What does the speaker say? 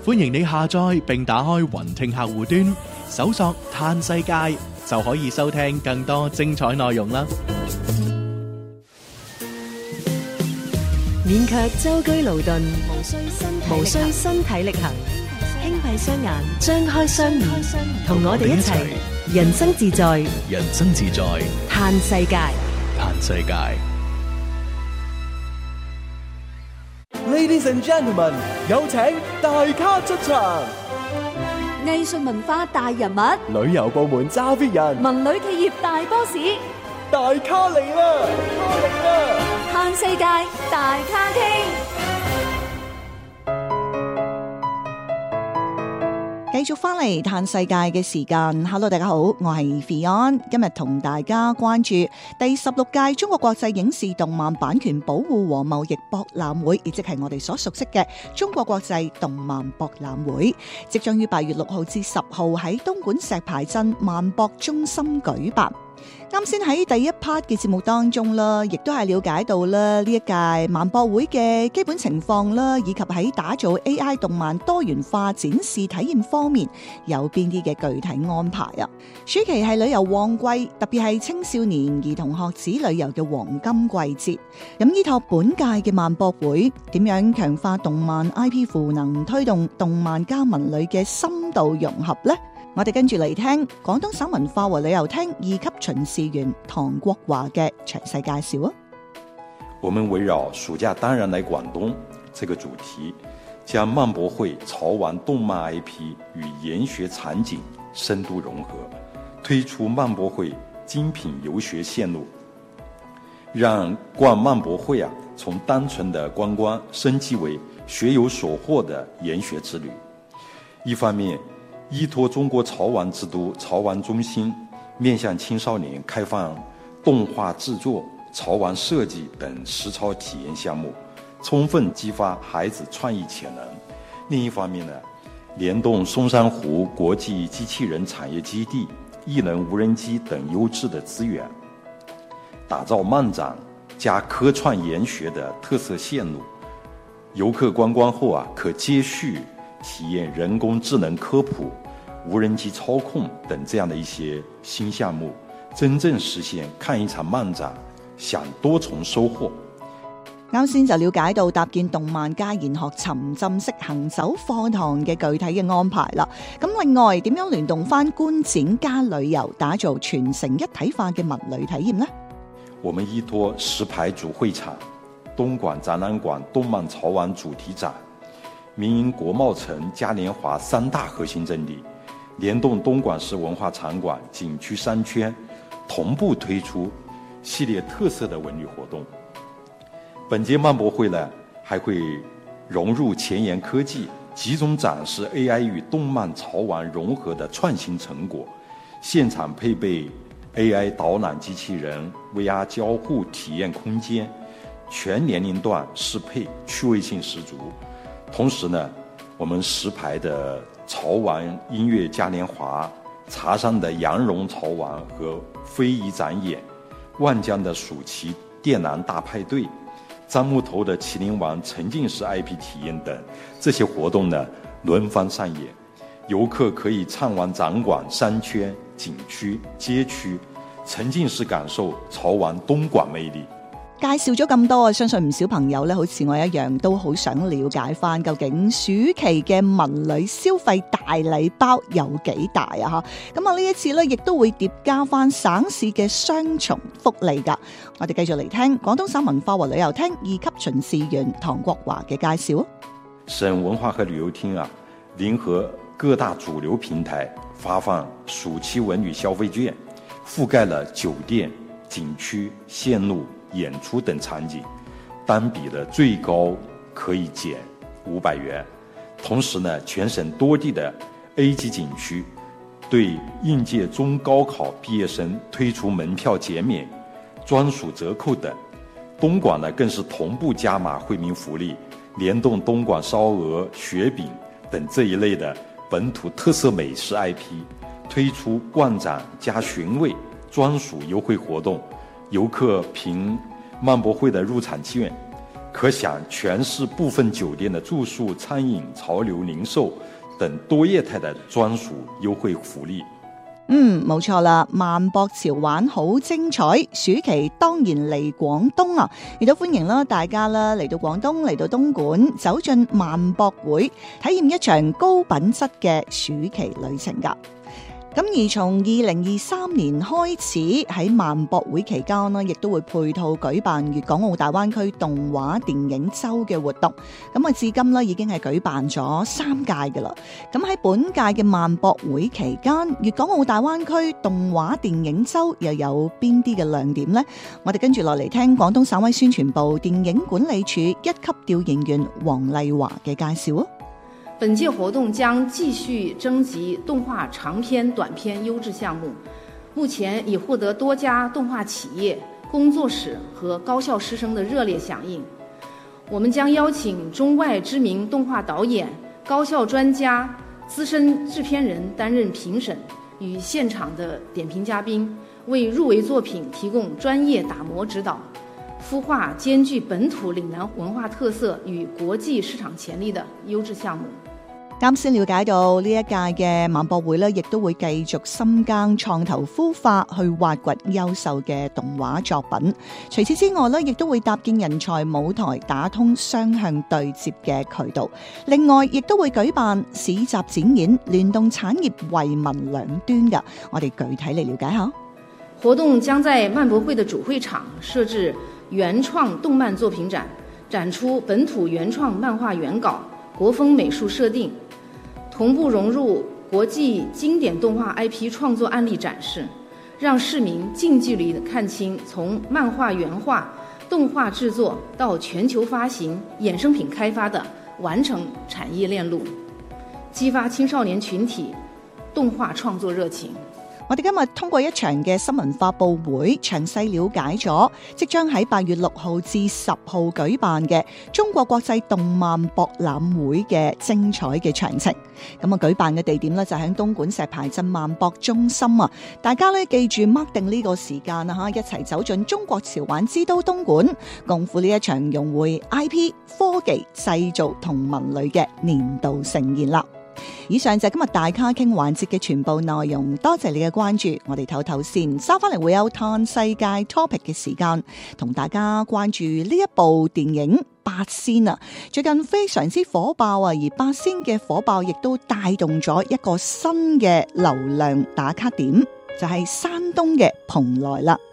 歡迎你下載並打開雲聽客戶端，搜索嘆世界就可以收聽更多精彩內容啦。 勉強舟車勞頓，無需身體力行，輕閉雙眼，張開雙面，同我哋一齊人生自在， 人生自在， 嘆世界。 嘆世界。 Ladies and gentlemen， 有請大咖出場。 藝術文化大人物， 旅遊部門揸 fit 人， 文旅企業大 boss， 大咖嚟啦！ 嘆世界大咖傾。 繼續翻嚟嘆世界嘅時間 ，Hello， 大家好，我係 Fion， 今日同大家關注第16屆中國國際影視動漫版權保護和貿易博覽會，亦即係我哋所熟悉嘅中國國際動漫博覽會，即將於8月6號至10號喺東莞石牌鎮萬博中心舉辦。啱先喺第一 part 嘅節目當中啦，亦都係了解到啦呢一屆萬博會嘅基本情況啦，以及喺打造 AI 動漫多元化展示體驗方面有邊啲嘅具體安排啊。暑期係旅遊旺季，特別係青少年兒童學子旅遊嘅黃金季節。咁依託本屆嘅萬博會，點樣強化動漫 IP 賦能，推動動漫加文旅嘅深度融合呢？我哋跟住嚟聽廣東省文化和旅遊廳2級巡視員唐國華嘅詳細介紹啊！ 我們圍繞暑假當然來廣東這個主題，將漫博會潮玩動漫 IP 與研學場景深度融合，推出漫博會精品遊學線路，讓逛漫博會從單純的觀光升級為學有所獲的研學之旅。一方面依託中國潮玩之都潮玩中心，面向青少年開放動畫製作、潮玩設計等實操體驗項目，充分激發孩子創意潛能。另一方面呢，聯動松山湖國際機器人產業基地、異能無人機等優質的資源，打造漫展加科創研學的特色線路。遊客觀光後可接續體驗人工智能科普、無人機操控等這樣的一些新項目，真正實現看一場漫展享多重收穫。 啱先就了解到搭建動漫加研學沉浸式行走課堂嘅具體嘅安排啦。咁另外點樣聯動翻觀展加旅遊，打造全城一體化嘅文旅體驗呢？ 我們依託石牌主會場、東莞展覽館動漫潮玩主題展、民營國貿城嘉年華3大核心陣地，聯動東莞市文化場館景區商圈，同步推出系列特色的文旅活動。本屆漫博會呢，還會融入前沿科技，集中展示 AI 與動漫潮玩融合的創新成果，現場配備 AI 導覽機器人、VR 交互體驗空間，全年齡段適配，趣味性十足。同時呢，我們石牌的潮玩音樂嘉年華、茶山的羊絨潮玩和非遺展演、萬江的暑期電纜大派對、樟木頭的麒麟王沉浸式 IP 體驗等這些活動呢，輪番上演，遊客可以暢玩展館、商圈、景區、街區，沉浸式感受潮玩東莞魅力。 介紹咗咁多，相信唔少朋友咧，好似我一樣，都好想了解翻究竟暑期嘅文旅消費大禮包有幾大啊！咁啊，呢一次咧，亦都會疊加翻省市嘅雙重福利噶。我哋繼續嚟聽廣東省文化和旅遊廳2級巡視員唐國華嘅介紹。 省文化和旅遊廳聯合各大主流平台發放暑期文旅消費券，覆蓋了酒店、景區、線路、演出等場景，單筆的最高可以減500元。同時呢，全省多地的 A 級景區對應屆中高考畢業生推出門票減免、專屬折扣等。東莞呢更是同步加碼惠民福利，聯動東莞燒鵝、雪餅等這一類的本土特色美食 IP， 推出逛展加尋味專屬優惠活動。遊客憑漫博會的入場券可想全市部分酒店的住宿、餐飲、潮流零售等多業態的專屬優惠福利。 冇錯啦，萬博潮玩好精彩，暑期當然嚟廣東啊！亦都歡迎啦大家啦嚟到廣東，嚟到東莞，走進萬博會，體驗一場高品質嘅暑期旅程噶。咁而從2023年開始喺萬博會期間呢，亦都會配套舉辦粵港澳大灣區動畫電影周嘅活動。咁啊，至今呢已經係舉辦咗3屆㗎啦。咁喺本屆嘅萬博會期間，粵港澳大灣區動畫電影周又有邊啲嘅亮點呢？我哋跟住落嚟聽廣東省委宣傳部電影管理處1級調研員黃麗華嘅介紹啊。 本屆活動將繼續徵集動畫長片、短片優質項目，目前已獲得多家動畫企業、工作室和高校師生的熱烈響應。我們將邀請中外知名動畫導演、高校專家、資深製片人擔任評審與現場的點評嘉賓，為入圍作品提供專業打磨指導，孵化兼具本土嶺南文化特色與國際市場潛力的優質項目。 啱先了解到呢一屆嘅萬博會呢，亦都會繼續深耕創投孵化，去挖掘優秀嘅動畫作品。除此之外呢，亦都會搭建人才舞台，打通雙向對接嘅渠道。另外，亦都會舉辦市集展演，聯動產業惠民兩端嘅。我哋具體嚟了解下。 活動將在萬博會的主會場設置原創動漫作品展，展出本土原創漫畫原稿、國風美術設定，同步融入國際經典動畫 IP 創作案例展示，讓市民近距離地看清從漫畫原畫、動畫製作到全球發行、衍生品開發的完整產業鏈路，激發青少年群體動畫創作熱情。 我哋今日通過一場嘅新聞發佈會，詳細了解咗即將喺8月6號至10號舉辦嘅中國國際動漫博覽會嘅精彩嘅詳情。咁啊，舉辦嘅地點呢，就喺東莞石牌鎮萬博中心啊！大家呢，記住 mark 定呢個時間啊，一齊走進中國潮玩之都東莞，共赴呢一場融匯 IP、科技、製造同文旅嘅年度盛宴啦！以上就係今日大咖傾環節嘅全部內容，多謝你嘅關注。我哋唞唞先，收翻嚟會有嘆世界 topic 嘅時間，同大家關注呢一部電影《八仙》啊，最近非常之火爆啊，而八仙嘅火爆亦都帶動咗一個新嘅流量打卡點，就係山東嘅蓬萊啦。